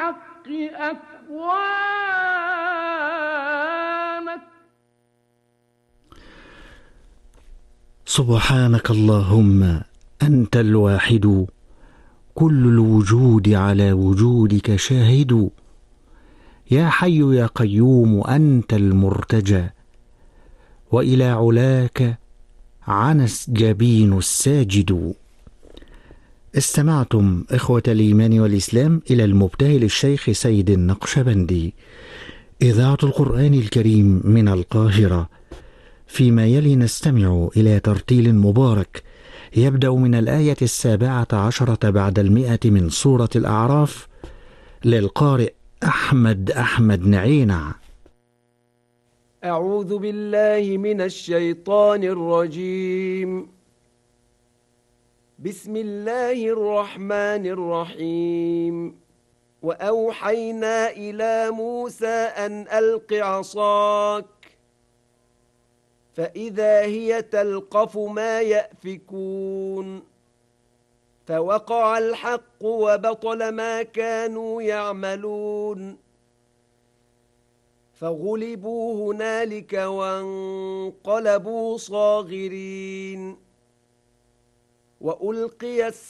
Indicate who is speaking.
Speaker 1: بالحق أكوامك.
Speaker 2: سبحانك اللهم أنت الواحد، كل الوجود على وجودك شاهد. يا حي يا قيوم أنت المرتجى، وإلى علاك عنس جبين الساجد. استمعتم إخوة الإيمان والإسلام إلى المبتهل الشيخ سيد النقشبندي، إذاعة القرآن الكريم من القاهرة. فيما يلي نستمع إلى ترتيل مبارك يبدأ من الآية 17 بعد 100 من سورة الأعراف، للقارئ أحمد نعينع.
Speaker 3: أعوذ بالله من الشيطان الرجيم. بسم الله الرحمن الرحيم. وأوحينا إلى موسى أن ألق عصاك فإذا هي تلقف ما يأفكون فوقع الحق وبطل ما كانوا يعملون فغلبوا هنالك وانقلبوا صاغرين وألقي